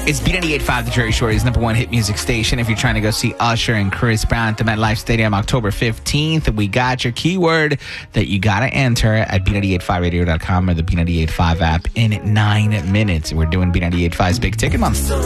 It's B98.5, the Jerry Shorty's #1 hit music station. If you're trying to go see Usher and Chris Brown at the MetLife Stadium October 15th, we got your keyword that you got to enter at B985radio.com or the B985 app in 9 minutes. We're doing B98.5's Big Ticket Month.